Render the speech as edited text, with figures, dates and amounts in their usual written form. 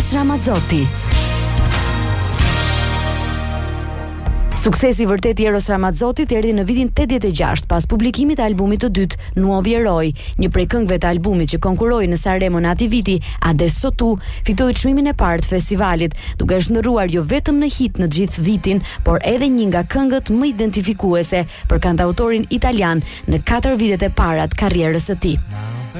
Eros Ramazzotti. Suksesi vërtet i Eros Ramazzotit erdhi në vitin 86 pas publikimit të albumit të dytë Nuovi Eroi, një prej këngëve të albumit që konkurroi në Sanremo në atij viti. Adesso tu fitoi çmimin e parë të festivalit, duke shndërruar jo vetëm në hit në gjithë vitin, por edhe një nga këngët më identifikuese për kantautorin italian në 4 vitet e para të karrierës së tij.